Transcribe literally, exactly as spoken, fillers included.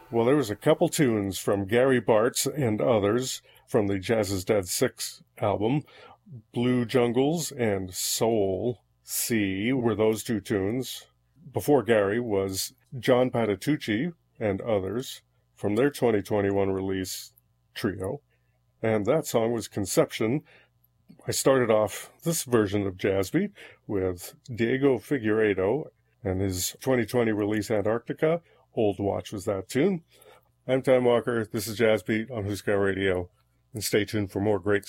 Well, there was a couple tunes from Gary Bartz and others from the Jazz is Dead six album. Blue Jungles and Soul Sea were those two tunes. Before Gary was John Patitucci and others from their twenty twenty-one release Trio. And that song was Conception. I started off this version of Jazz Beat with Diego Figueiredo and his twenty twenty release Antarctica. Old Watch was that tune. I'm Tom Walker. This is Jazz Beat on Husker Radio. And stay tuned for more great